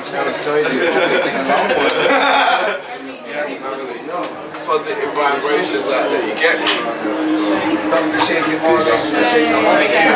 trying to show you everything along with it. That's really positive vibrations out there. You get me? Don't shake your arm, shake the arm.